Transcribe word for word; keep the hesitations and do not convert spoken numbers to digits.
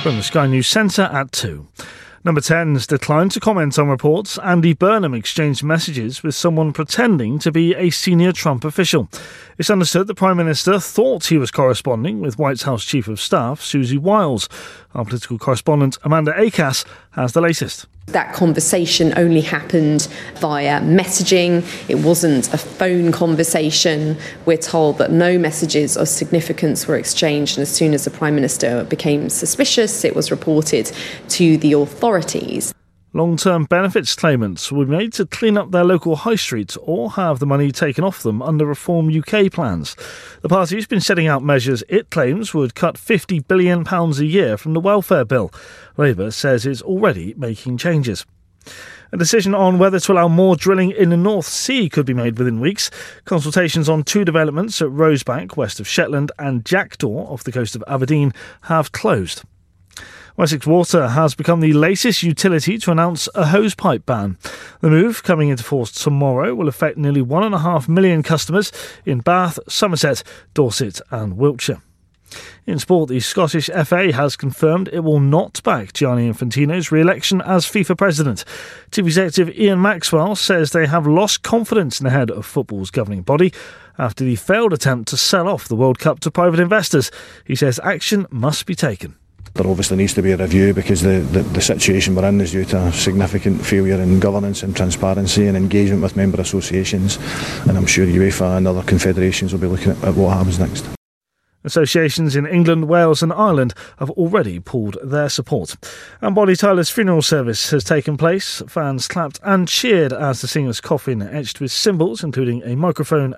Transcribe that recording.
From the Sky News Centre at two. Number ten's declined to comment on reports Andy Burnham exchanged messages with someone pretending to be a senior Trump official. It's understood the Prime Minister thought he was corresponding with White House Chief of Staff Susie Wiles. Our political correspondent Amanda Acas has the latest. That conversation only happened via messaging. It wasn't a phone conversation. We're told that no messages of significance were exchanged, and as soon as the Prime Minister became suspicious, it was reported to the authorities. Long-term benefits claimants will be made to clean up their local high street or have the money taken off them under Reform U K plans. The party's been setting out measures it claims would cut fifty billion pounds a year from the welfare bill. Labour says it's already making changes. A decision on whether to allow more drilling in the North Sea could be made within weeks. Consultations on two developments at Rosebank, west of Shetland, and Jackdaw, off the coast of Aberdeen, have closed. Wessex Water has become the latest utility to announce a hosepipe ban. The move, coming into force tomorrow, will affect nearly one and a half million customers in Bath, Somerset, Dorset and Wiltshire. In sport, the Scottish F A has confirmed it will not back Gianni Infantino's re-election as FIFA president. Chief Executive Ian Maxwell says they have lost confidence in the head of football's governing body after the failed attempt to sell off the World Cup to private investors. He says action must be taken. There obviously needs to be a review because the, the, the situation we're in is due to a significant failure in governance and transparency and engagement with member associations, and I'm sure UEFA and other confederations will be looking at, at what happens next. Associations in England, Wales and Ireland have already pulled their support. And Bonnie Tyler's funeral service has taken place. Fans clapped and cheered as the singer's coffin etched with symbols including a microphone